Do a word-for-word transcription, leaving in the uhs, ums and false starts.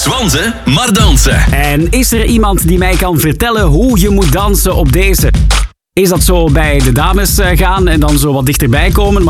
Zwanzen, maar dansen. En is er iemand die mij kan vertellen hoe je moet dansen op deze? Is dat zo bij de dames gaan en dan zo wat dichterbij komen,